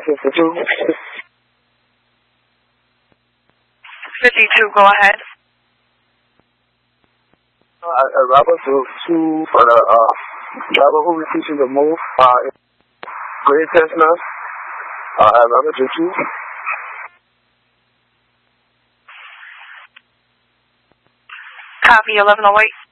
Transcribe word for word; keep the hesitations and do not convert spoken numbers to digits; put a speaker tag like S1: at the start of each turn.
S1: fifty-two.
S2: fifty-two, go ahead.
S1: Uh, uh, Robert, so two for the uh, driver who was teaching the most uh, grade test nurse. Uh, Robert, so two.
S2: Copy, eleven oh eight.